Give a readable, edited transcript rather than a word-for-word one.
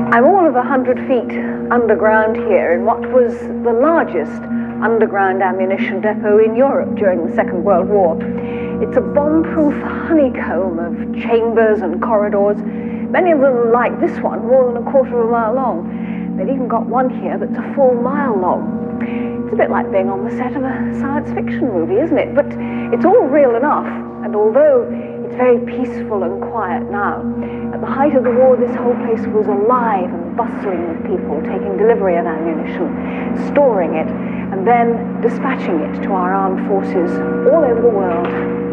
I'm all of 100 feet underground here in what was the largest underground ammunition depot in Europe during the Second World War. It's a bomb-proof honeycomb of chambers and corridors, many of them like this one, more than a quarter of a mile long. They've even got one here that's a full mile long. It's a bit like being on the set of a science fiction movie, isn't it? But it's all real enough, and although it's very peaceful and quiet now, at the height of the war this whole place was alive and bustling with people taking delivery of ammunition, storing it, and then dispatching it to our armed forces all over the world.